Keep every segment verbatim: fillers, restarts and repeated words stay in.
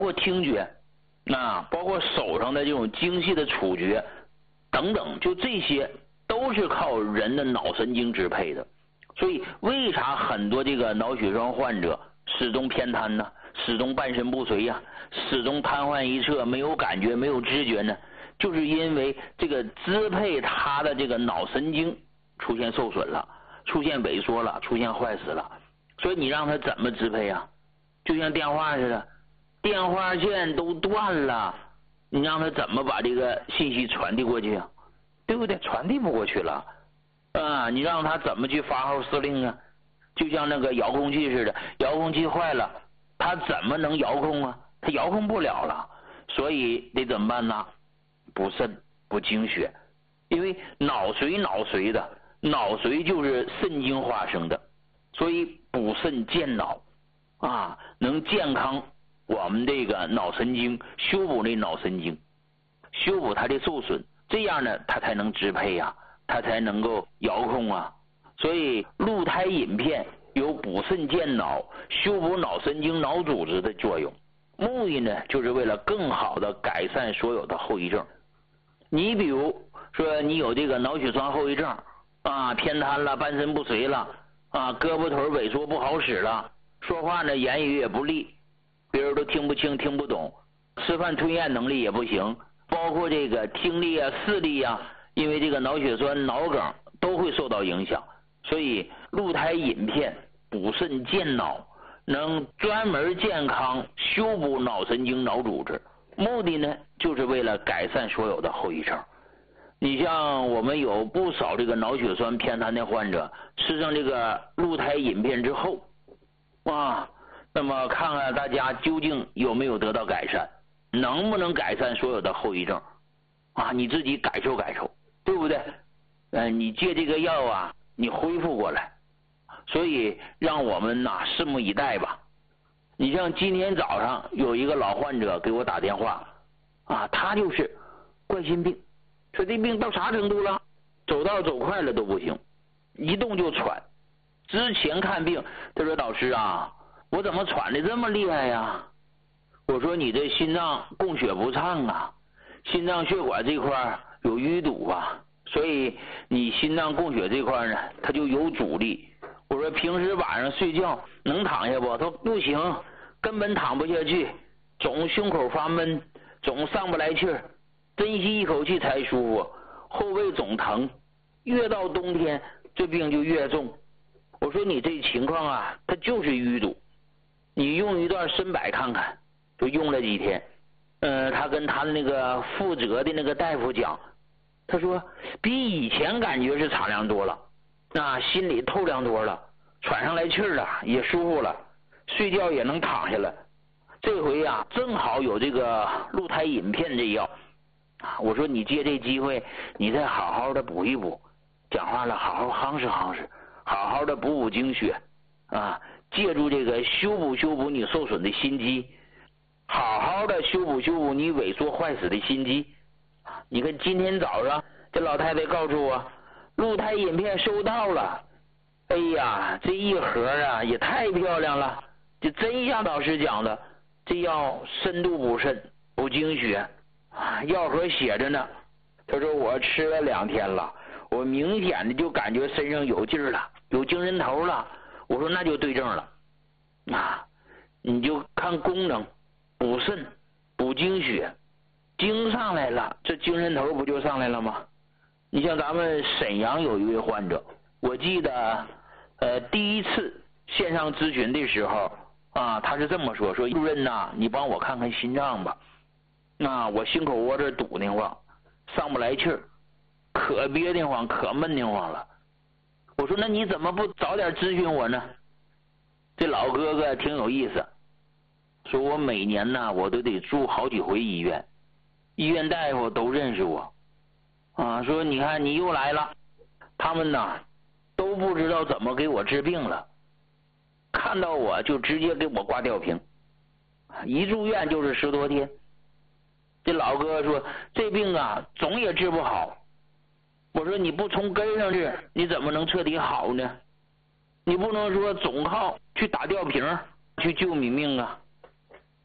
括听觉，啊，包括手上的这种精细的触觉等等，就这些都是靠人的脑神经支配的。所以为啥很多这个脑血栓患者始终偏瘫呢？始终半身不遂呀、啊，始终瘫痪一侧，没有感觉，没有知觉呢？就是因为这个支配他的这个脑神经出现受损了，出现萎缩了，出现坏死了。所以你让他怎么支配啊？就像电话似的，电话线都断了，你让他怎么把这个信息传递过去啊？对不对？传递不过去了啊！你让他怎么去发号施令啊？就像那个遥控器似的，遥控器坏了，他怎么能遥控啊？他遥控不了了，所以得怎么办呢？补肾补精血，因为脑髓脑髓的，脑髓就是肾经化生的，所以补肾健脑啊，能健康我们这个脑神经，修补那脑神经，修补它的受损，这样呢它才能支配呀、啊，它才能够遥控啊。所以鹿胎饮片有补肾健脑、修补脑神经脑组织的作用，目的呢就是为了更好的改善所有的后遗症。你比如说你有这个脑血栓后遗症啊，偏瘫了，半身不遂了啊，胳膊腿萎缩不好使了，说话呢言语也不利，别人都听不清听不懂，吃饭吞咽能力也不行，包括这个听力啊视力啊，因为这个脑血栓脑梗都会受到影响。所以鹿胎饮片补肾健脑，能专门健康修补脑神经脑组织，目的呢就是为了改善所有的后遗症。你像我们有不少这个脑血栓偏瘫的患者，吃上这个鹿胎饮片之后啊，那么看看大家究竟有没有得到改善，能不能改善所有的后遗症啊？你自己感受感受，对不对？呃，你借这个药啊，你恢复过来。所以让我们呐、啊、拭目以待吧。你像今天早上有一个老患者给我打电话啊，他就是冠心病，说这病到啥程度了？走道走快了都不行，一动就喘。之前看病，他说导师啊，我怎么喘的这么厉害呀？我说你这心脏供血不畅啊，心脏血管这块有淤堵啊，所以你心脏供血这块呢，它就有阻力。我说平时晚上睡觉能躺下不？他说不行，根本躺不下去，总胸口发闷，总上不来气儿，深吸一口气才舒服，后背总疼，越到冬天这病就越重。我说你这情况啊，它就是淤堵，你用一段参柏看看。就用了几天，呃，他跟他那个负责的那个大夫讲，他说比以前感觉是敞亮多了，那心里透亮多了，喘上来气儿了，也舒服了，睡觉也能躺下了。这回啊，正好有这个鹿胎饮片这药，我说你借这机会，你再好好的补一补，讲话了好好夯实夯实，好好的补补精血啊，借助这个修补修补你受损的心肌。好好的修补修补你萎缩坏死的心肌。你看今天早上这老太太告诉我，鹿胎饮片收到了。哎呀，这一盒啊也太漂亮了，这真像导师讲的，这药深度补肾补精血，药盒写着呢。他说我吃了两天了，我明显的就感觉身上有劲儿了，有精神头了。我说那就对症了啊，你就看功能。补肾补精血，精上来了，这精神头不就上来了吗？你像咱们沈阳有一位患者，我记得呃第一次线上咨询的时候啊，他是这么说，说主任呐，你帮我看看心脏吧，那我心口窝这堵得慌，上不来气儿，可憋得慌，可闷得慌了。我说那你怎么不早点咨询我呢？这老哥哥挺有意思，说我每年呢我都得住好几回医院，医院大夫都认识我啊，说你看你又来了，他们呢都不知道怎么给我治病了，看到我就直接给我挂吊瓶，一住院就是十多天。这老哥说这病啊总也治不好，我说你不从根上治你怎么能彻底好呢？你不能说总靠去打吊瓶去救你命啊。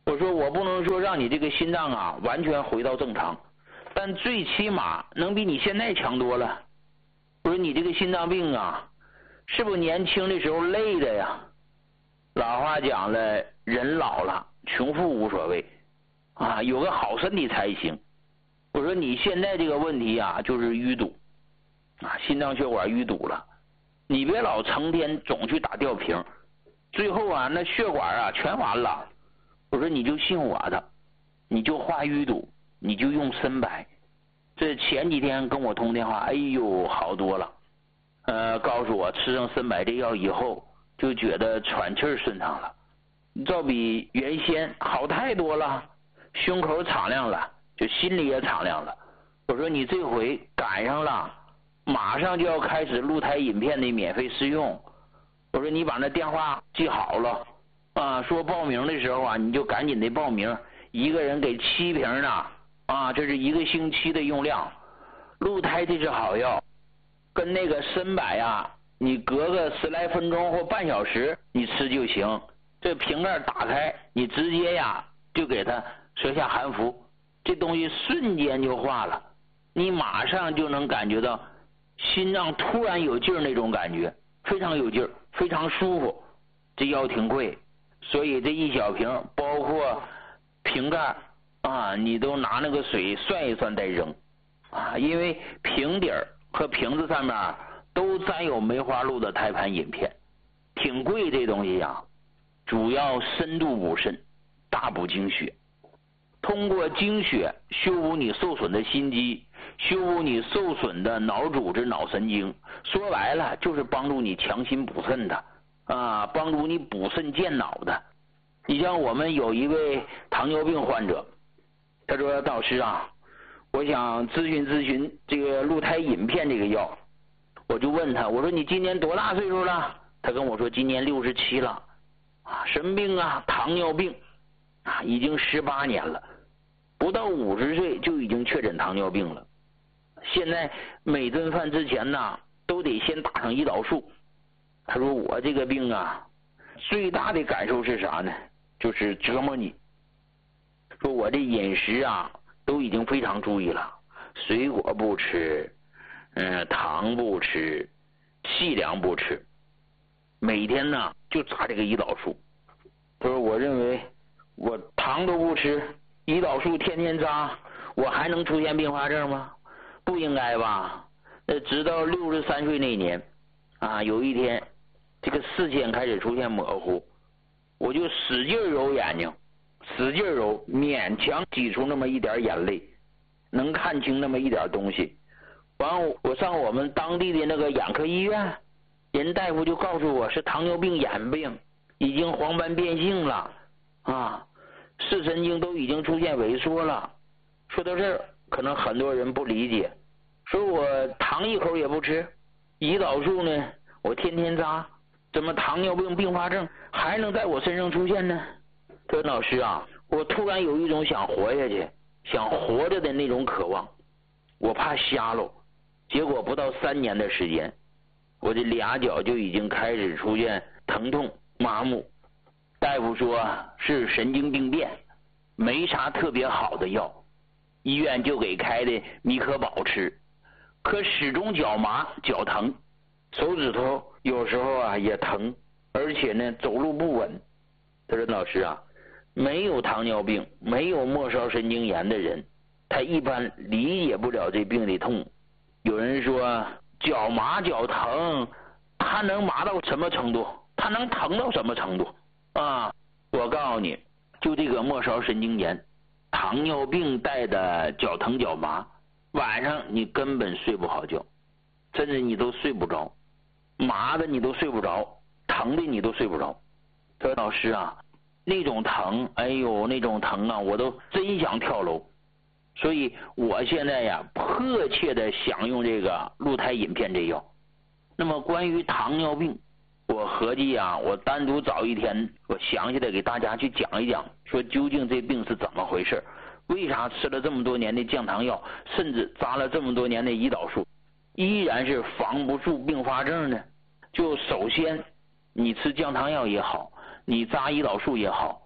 我说我不能说让你这个心脏啊完全回到正常，但最起码能比你现在强多了。我说你这个心脏病啊，是不是年轻的时候累的呀？老话讲了，人老了穷富无所谓啊，有个好身体才行。我说你现在这个问题啊，就是淤堵啊，心脏血管淤堵了，你别老成天总去打吊瓶，最后啊那血管啊全完了。我说你就信我的，你就化淤堵，你就用参柏。这前几天跟我通电话，哎呦好多了，呃，告诉我吃上参柏这药以后，就觉得喘气顺畅了，照比原先好太多了，胸口敞亮了，就心里也敞亮了。我说你这回赶上了，马上就要开始鹿胎饮片的免费试用。我说你把那电话记好了啊，说报名的时候啊，你就赶紧的报名，一个人给七瓶呢啊，这是一个星期的用量。鹿胎这是好药，跟那个参柏呀，你隔个十来分钟或半小时你吃就行。这瓶盖打开，你直接呀就给它舌下含服，这东西瞬间就化了，你马上就能感觉到心脏突然有劲儿那种感觉，非常有劲儿，非常舒服。这药挺贵，所以这一小瓶包括瓶盖啊，你都拿那个水涮一涮再扔啊，因为瓶底儿和瓶子上面都沾有梅花鹿的胎盘饮片，挺贵这东西呀。主要深度补肾，大补精血，通过精血修补你受损的心肌，修补你受损的脑组织、脑神经，说白了就是帮助你强心补肾的啊，帮助你补肾健脑的。你像我们有一位糖尿病患者，他说导师啊，我想咨询咨询这个鹿胎饮片这个药。我就问他，我说你今年多大岁数了？他跟我说今年六十七了啊，什么病啊？糖尿病啊，已经十八年了，不到五十岁就已经确诊糖尿病了。现在每顿饭之前呢，都得先打上胰岛素。他说我这个病啊，最大的感受是啥呢？就是折磨你。说我这饮食啊，都已经非常注意了，水果不吃，嗯，糖不吃，细粮不吃，每天呢就扎这个胰岛素。他说我认为我糖都不吃，胰岛素天天扎，我还能出现并发症吗？不应该吧。呃，直到六十三岁那年啊，有一天这个视线开始出现模糊，我就使劲揉眼睛，使劲揉，勉强挤出那么一点眼泪，能看清那么一点东西。完我上我们当地的那个眼科医院，人大夫就告诉我是糖尿病眼病，已经黄斑变性了啊，视神经都已经出现萎缩了。说到这儿，可能很多人不理解，说我糖一口也不吃，胰岛素呢我天天扎，怎么糖尿病并发症还能在我身上出现呢？他说老师啊，我突然有一种想活下去，想活着的那种渴望，我怕瞎了。结果不到三年的时间，我这俩脚就已经开始出现疼痛麻木。大夫说是神经病变，没啥特别好的药，医院就给开的米可宝吃，可始终脚麻脚疼，手指头有时候啊也疼，而且呢走路不稳。他说老师啊，没有糖尿病没有末梢神经炎的人，他一般理解不了这病的痛。有人说脚麻脚疼，他能麻到什么程度？他能疼到什么程度啊？我告诉你，就这个末梢神经炎，糖尿病带的脚疼脚麻，晚上你根本睡不好觉，甚至你都睡不着，麻的你都睡不着，疼的你都睡不着。他说老师啊，那种疼，哎呦那种疼啊，我都真想跳楼。所以我现在呀迫切的想用这个鹿胎饮片这药。那么关于糖尿病，我合计啊，我单独找一天，我详细的给大家去讲一讲，说究竟这病是怎么回事，为啥吃了这么多年的降糖药，甚至扎了这么多年的胰岛素，依然是防不住并发症呢？就首先你吃降糖药也好，你扎胰岛素也好，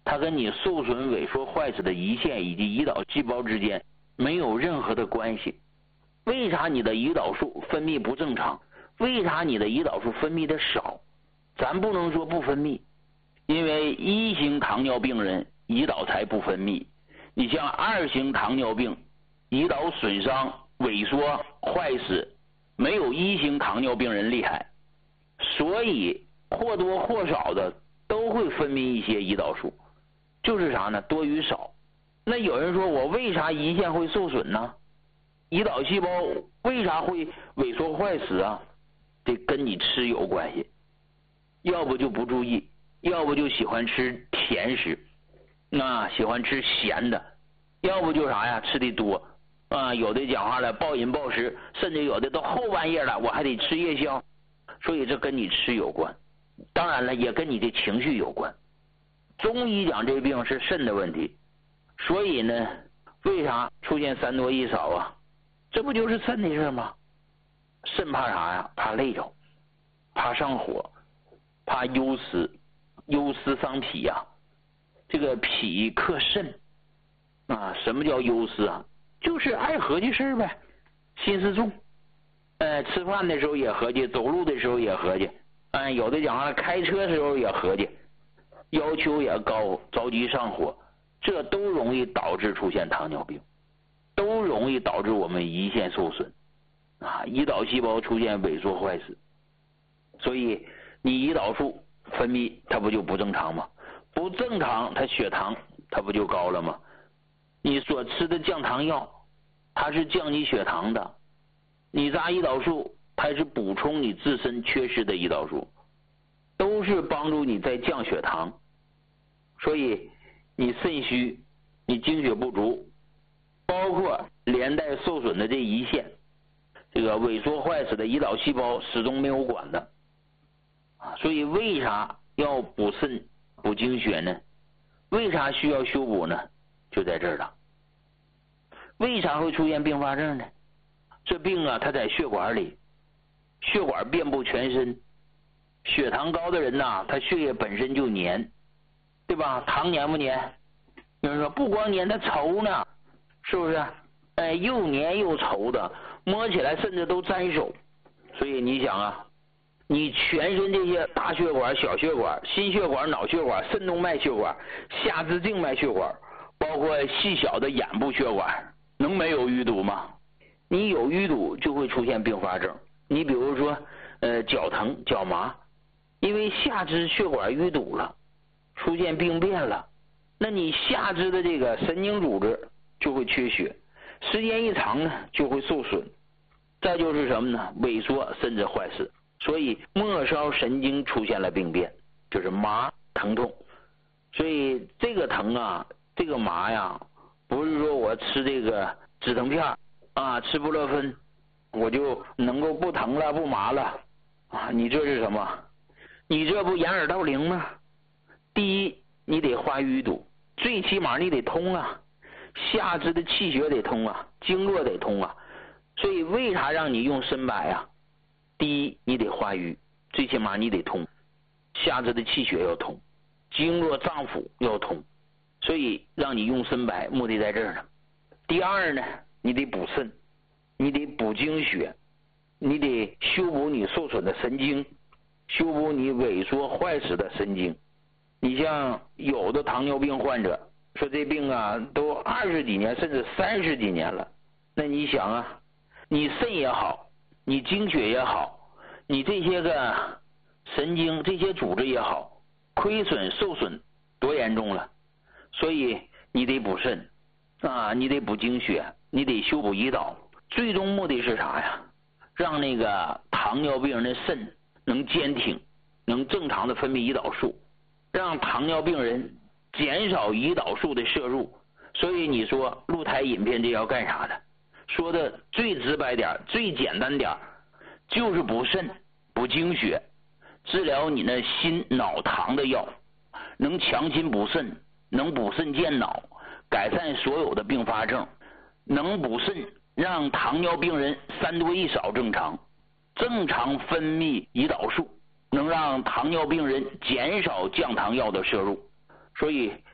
它跟你受损萎缩坏死的胰腺以及胰岛细胞之间没有任何的关系。为啥你的胰岛素分泌不正常？为啥你的胰岛素分泌的少？咱不能说不分泌，因为一型糖尿病人胰岛才不分泌。你像二型糖尿病，胰岛损伤、萎缩、坏死，没有一型糖尿病人厉害，所以或多或少的都会分泌一些胰岛素，就是啥呢？多与少。那有人说我为啥胰腺会受损呢？胰岛细胞为啥会萎缩坏死啊？这跟你吃有关系，要不就不注意，要不就喜欢吃甜食，那喜欢吃咸的，要不就啥呀，吃的多啊，有的讲话了暴饮暴食，甚至有的都后半夜了我还得吃夜宵，所以这跟你吃有关，当然了也跟你的情绪有关。中医讲这病是肾的问题，所以呢为啥出现三多一少啊？这不就是肾的事吗？肾怕啥呀？怕累着，怕上火，怕忧思，忧思伤脾呀、啊。这个脾克肾啊，什么叫忧思啊？就是爱合计事呗，心思重，呃，吃饭的时候也合计，走路的时候也合计，哎、呃，有的讲啊，开车的时候也合计，要求也高，着急上火，这都容易导致出现糖尿病，都容易导致我们胰腺受损啊，胰岛细胞出现萎缩坏死，所以你胰岛素分泌它不就不正常吗？不正常，它血糖它不就高了吗？你所吃的降糖药，它是降你血糖的，你扎胰岛素，它是补充你自身缺失的胰岛素，都是帮助你在降血糖。所以你肾虚，你精血不足，包括连带受损的这胰腺，这个萎缩坏死的胰岛细胞始终没有管的，所以为啥要补肾补精血呢？为啥需要修补呢？就在这儿了。为啥会出现并发症呢？这病啊，它在血管里，血管遍布全身，血糖高的人呐、啊，他血液本身就黏，对吧？糖黏不黏？有人说不光黏，它稠呢，是不是？哎，又黏又稠的，摸起来甚至都沾手。所以你想啊，你全身这些大血管、小血管、心血管、脑血管、肾动脉血管、下肢静脉血管，包括细小的眼部血管，能没有淤堵吗？你有淤堵就会出现并发症。你比如说呃脚疼脚麻，因为下肢血管淤堵了，出现病变了，那你下肢的这个神经组织就会缺血，时间一长呢就会受损，再就是什么呢？萎缩甚至坏死。所以末梢神经出现了病变，就是麻疼痛。所以这个疼啊，这个麻呀，不是说我吃这个止疼片啊，吃布洛芬我就能够不疼了不麻了啊！你这是什么？你这不掩耳盗铃吗？第一，你得化淤堵，最起码你得通啊，下肢的气血得通啊，经络得通啊。所以为啥让你用参柏啊？第一，你得化瘀，最起码你得通，下肢的气血要通，经络脏腑要通，所以让你用参柏，目的在这儿呢。第二呢，你得补肾，你得补精血，你得修补你受损的神经，修补你萎缩坏死的神经。你像有的糖尿病患者说这病啊都二十几年甚至三十几年了，那你想啊，你肾也好，你精血也好，你这些个神经这些组织也好，亏损受损多严重了。所以你得补肾啊，你得补精血，你得修补胰岛，最终目的是啥呀？让那个糖尿病人的肾能坚挺，能正常的分泌胰岛素，让糖尿病人减少胰岛素的摄入。所以你说鹿胎饮片这要干啥的？说的最直白点，最简单点，就是补肾补精血，治疗你那心脑糖的药，能强心补肾，能补肾健脑，改善所有的并发症，能补肾让糖尿病人三多一少正常，正常分泌胰岛素，能让糖尿病人减少降糖药的摄入。所以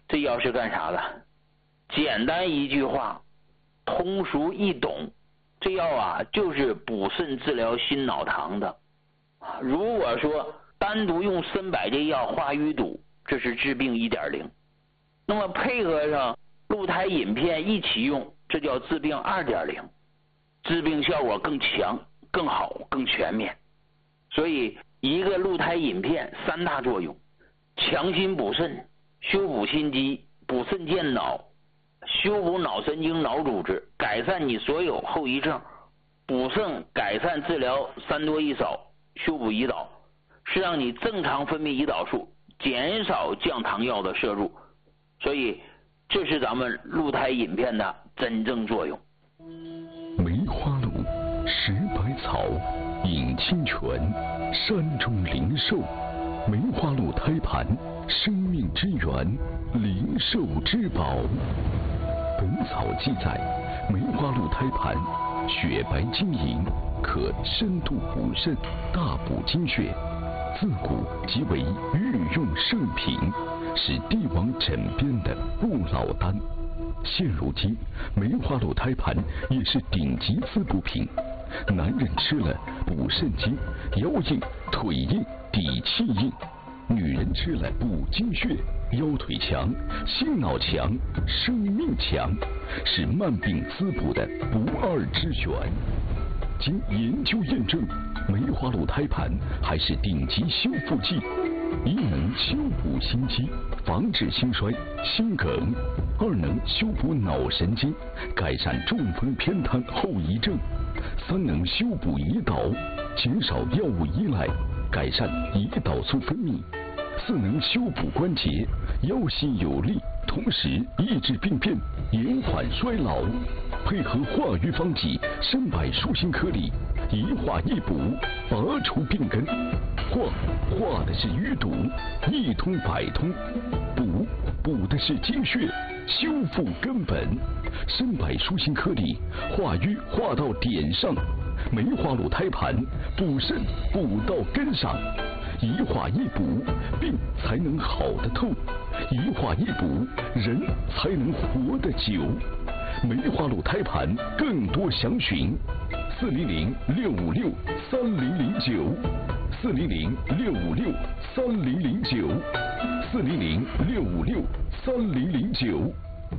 这药是干啥的？简单一句话，通俗易懂，这药啊就是补肾治疗心脑糖的。如果说单独用参柏这药化淤堵，这是治病 一点零， 那么配合上鹿胎饮片一起用，这叫治病 二点零， 治病效果更强、更好、更全面。所以一个鹿胎饮片三大作用：强心补肾、修补心肌、补肾健脑、修补脑神经脑组织，改善你所有后遗症。补肾改善治疗三多一少，修补胰岛，是让你正常分泌胰岛素，减少降糖药的摄入。所以这是咱们鹿胎饮片的真正作用。 梅花鹿，食百草，饮清泉，山中灵兽。梅花鹿胎盘，生命之源，灵兽之宝。本草记载，梅花鹿胎盘雪白晶莹，可深度补肾，大补精血，自古即为御用圣品，是帝王枕边的不老丹。现如今，梅花鹿胎盘也是顶级滋补品，男人吃了补肾精，腰硬、腿硬、底气硬；女人吃了补精血，腰腿强、心脑强、生命强，是慢病滋补的不二之选。经研究验证，梅花鹿胎盘还是顶级修复剂，一能修补心肌，防止心衰、心梗；二能修补脑神经，改善中风偏瘫后遗症；三能修补胰岛，减少药物依赖，改善胰岛素分泌；四能修补关节，腰膝有力，同时抑制病变，延缓衰老。配合化瘀方剂参柏舒心颗粒，一化一补，拔除病根。化化的是淤堵，一通百通；补补的是精血，修复根本。参柏舒心颗粒，化瘀化到点上；梅花鹿胎盘，补肾补到根上。一化一补，病才能好得透；一化一补，人才能活得久。梅花鹿胎盘更多详询：四零零六五六三零零九，四零零六五六三零零九，四零零六五六三零零九。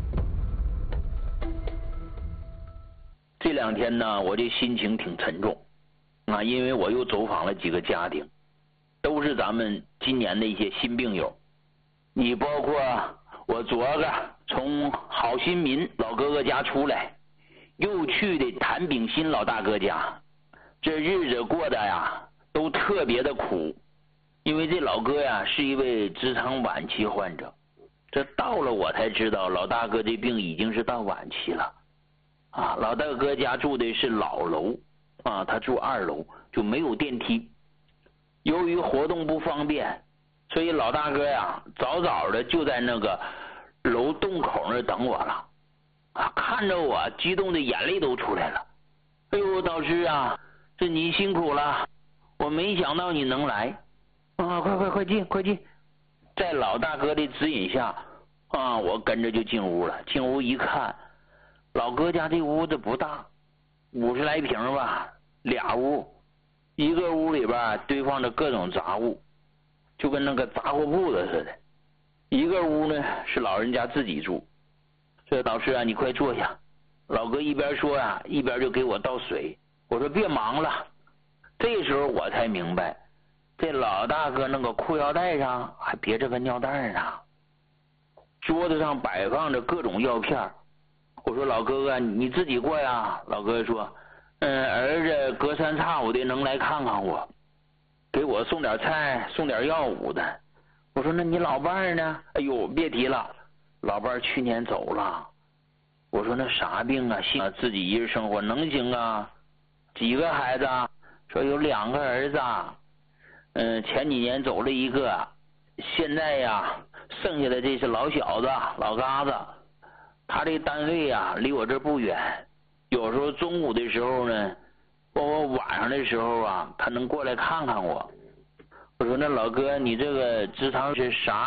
这两天呢，我这心情挺沉重啊，因为我又走访了几个家庭，都是咱们今年的一些新病友。你包括我昨个从郝新民老哥哥家出来，又去的谭炳新老大哥家，这日子过得呀都特别的苦，因为这老哥呀是一位直肠晚期患者，这到了我才知道老大哥这病已经是到晚期了啊。老大哥家住的是老楼啊，他住二楼，就没有电梯，由于活动不方便，所以老大哥呀早早的就在那个楼洞口那等我了啊！看着我激动的眼泪都出来了。哎呦，导师啊，这你辛苦了，我没想到你能来啊！快快快进快进！在老大哥的指引下啊，我跟着就进屋了。进屋一看，老哥家这屋子不大，五十来平吧，俩屋，一个屋里边堆放着各种杂物，就跟那个杂货铺子似的。一个屋呢是老人家自己住。这导师啊，你快坐下。老哥一边说啊，一边就给我倒水。我说别忙了。这时候我才明白，这老大哥那个裤腰带上还别着个尿袋呢。桌子上摆放着各种药片。我说老哥哥你自己过呀。老哥说，嗯，儿子隔三差五的能来看看我，给我送点菜送点药物的。我说那你老伴儿呢？哎呦别提了，老伴儿去年走了。我说那啥病啊，行啊，自己一人生活能行啊？几个孩子啊？说有两个儿子，嗯，前几年走了一个，现在呀剩下的这是老小子老嘎子。他这单位呀离我这不远，有时候中午的时候呢，包括晚上的时候啊，他能过来看看我。我说那老哥你这个直肠是啥